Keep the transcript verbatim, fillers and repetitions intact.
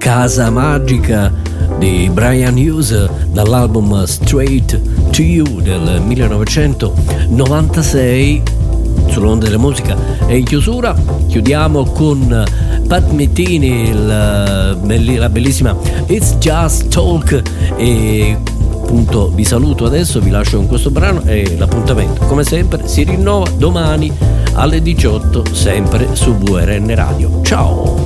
Casa Magica di Brian Hughes dall'album Straight to You del millenovecentonovantasei sull'onda della musica. E in chiusura chiudiamo con Pat Metheny, la, la bellissima It's Just Talk. E appunto vi saluto adesso, vi lascio con questo brano e l'appuntamento come sempre si rinnova domani alle diciotto sempre su V R N Radio. Ciao!